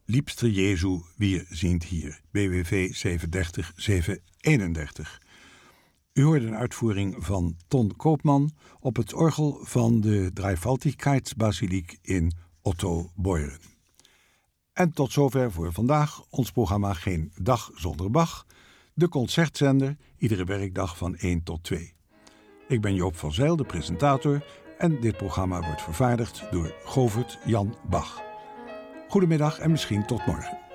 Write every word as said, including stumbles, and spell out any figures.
Liebste Jezu, wir sind hier. B W V zevenendertig zevenhonderdeenendertig. U hoorde een uitvoering van Ton Koopman op het orgel van de Dreifaltigkeitsbasiliek in Otto Beuren. En tot zover voor vandaag ons programma Geen Dag Zonder Bach, de concertzender, iedere werkdag van één tot twee. Ik ben Joop van Zijl, de presentator, en dit programma wordt vervaardigd door Govert Jan Bach. Goedemiddag en misschien tot morgen.